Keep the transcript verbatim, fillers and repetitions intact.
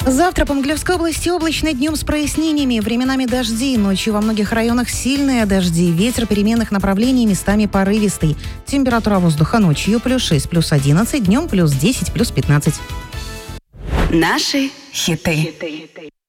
Завтра по Могилевской области облачно, днем с прояснениями, временами дожди. Ночью во многих районах сильные дожди. Ветер переменных направлений, местами порывистый. Температура воздуха ночью плюс шесть, плюс одиннадцать, днем плюс десять, плюс пятнадцать. Наши хиты.